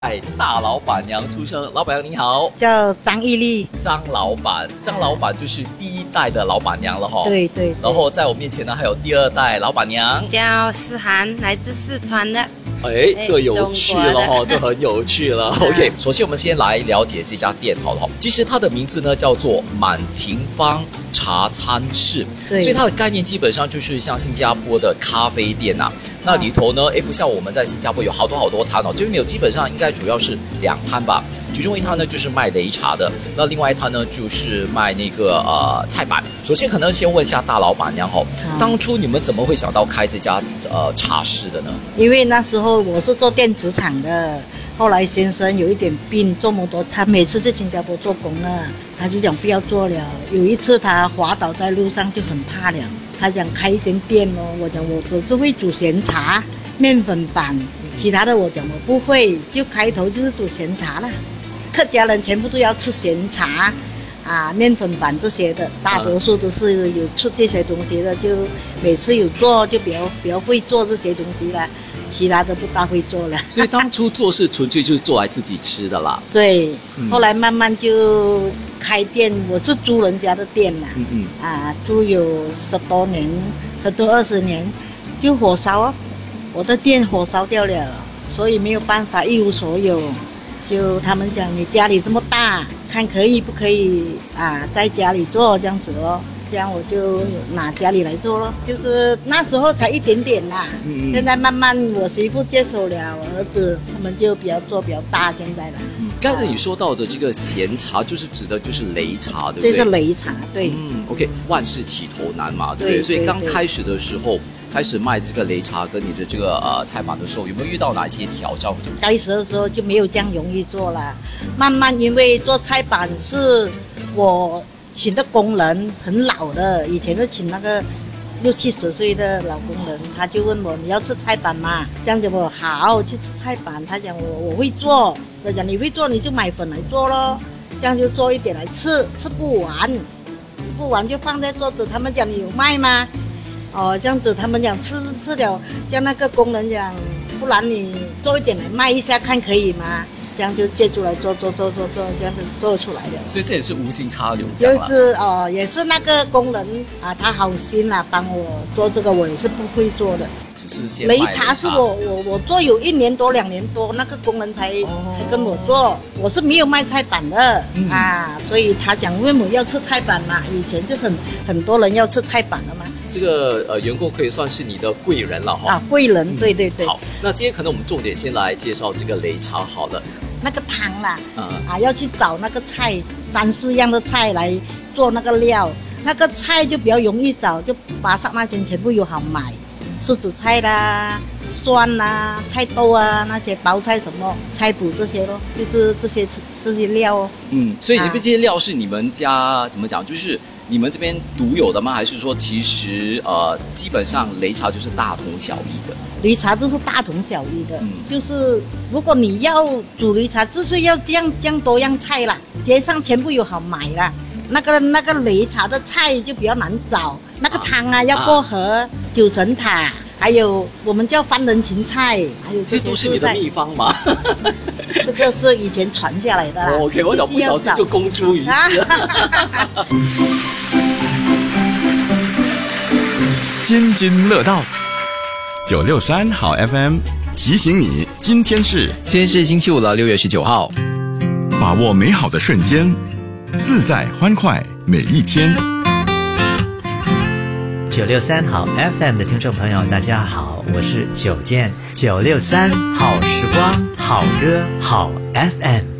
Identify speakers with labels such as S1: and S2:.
S1: 大老板娘出生。老板娘你好。
S2: 叫张义丽。
S1: 张老板就是第一代的老板娘了哈。
S2: 对对。
S1: 然后在我面前呢还有第二代老板娘，
S3: 叫思涵，来自四川的。
S1: 这有趣了哈，这很有趣了。OK， 首先我们先来了解这家店好了哈。其实它的名字呢叫做满庭芳茶餐室，所以它的概念基本上就是像新加坡的咖啡店啊。那里头呢，不像我们在新加坡有好多摊哦，这边有基本上应该主要是2摊吧。其中一摊呢就是卖擂茶的，那另外一摊呢就是卖那个菜板。首先可能先问一下大老板娘哈，当初你们怎么会想到开这家茶室的呢？
S2: 因为那时候我是做电子厂的，后来先生有一点病，做摩托，他每次在新加坡做工啊，他就讲不要做了。有一次他滑倒在路上就很怕了，他想开一间店哦。我讲我只是会煮咸茶、面粉板，其他的我讲我不会，就开头就是煮咸茶了。客家人全部都要吃咸茶啊，面粉板这些的，大多数都是有吃这些东西的，就每次有做就比较会做这些东西了，其他的不大会做了。
S1: 所以当初做是纯粹就是做来自己吃的啦。
S2: 对，后来慢慢就开店，我是租人家的店啦，租有10多年，10多20年，就火烧哦，我的店火烧掉了，所以没有办法一无所有。就他们讲你家里这么大，看可以不可以在家里做这样子哦，这样我就拿家里来做咯。就是那时候才一点点啦，现在慢慢我媳妇接手了，我儿子他们就做比较大现在了。
S1: 刚才你说到的这个咸茶，就是指的就是擂茶，对不对？
S2: 这是擂茶，对。
S1: OK， 万事起头难嘛，对不对？所以刚开始的时候，开始卖这个擂茶跟你的这个菜板的时候，有没有遇到哪些挑战？
S2: 开始的时候就没有这样容易做了，慢慢因为做菜板是我请的工人很老的，以前就请那个60、70岁的老工人，他就问我你要吃菜板吗？这样子我好去吃菜板，他讲我会做，他讲你会做你就买粉来做咯，这样就做一点来吃，吃不完就放在桌子，他们讲你有卖吗？这样子他们讲吃了，叫那个工人讲，不然你做一点来卖一下看可以吗？这样就借助来做，这样子做出来的。
S1: 所以这也是无心插柳，
S2: 就是也是那个工人他好心帮我做这个，我也是不会做的。
S1: 只是先卖
S2: 擂茶是我做有1年多2年多，那个工人才跟我做，我是没有卖菜板的所以他讲为什么要吃菜板嘛？以前就很多人要吃菜板的嘛。
S1: 这个员工可以算是你的贵人了哈。
S2: 贵人，对。
S1: 好，那今天可能我们重点先来介绍这个擂茶好了。
S2: 那个汤啦，要去找那个菜3、4样的菜来做那个料，那个菜就比较容易找，就巴刹那些全部有好买，柿子菜啦、蒜啦、菜豆那些包菜什么菜脯这些咯，就是这些料哦。
S1: 所以你们这些料是你们家怎么讲？就是你们这边独有的吗？还是说其实基本上擂茶就是大同小异的？
S2: 擂茶都是大同小异的，就是如果你要煮擂茶，就是要这样多样菜啦，街上全部有好买啦。那个擂茶的菜就比较难找，那个汤要过河、九层塔，还有我们叫番人芹菜，还有
S1: 这都是你的秘方吗？
S2: 这个是以前传下来的啦。
S1: OK， 我想不小心就公诸于世。
S4: 津津乐道963好 FM 提醒你，今天是
S1: 星期五了，6月19号。
S4: 把握美好的瞬间，自在欢快每一天。
S5: 963好 FM 的听众朋友，大家好，我是9健，963好时光，好歌，好 FM。